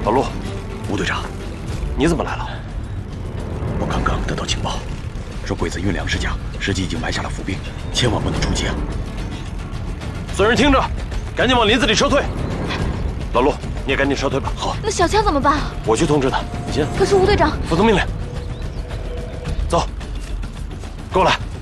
老陆， 吴队长， 你怎么来了？ 我刚刚得到情报，说鬼子运粮食架，实际已经埋下了伏兵，千万不能出击啊！ 所有人听着，赶紧往林子里撤退。老陆，你也赶紧撤退吧。好。 那小枪怎么办？ 我去通知他。你先。 可是吴队长， 服从命令。走，跟我来。